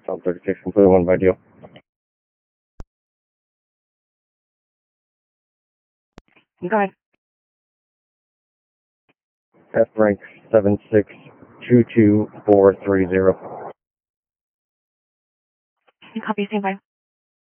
South 36, completely one by deal. Go ahead. F rank 7622430. Copy, stand by.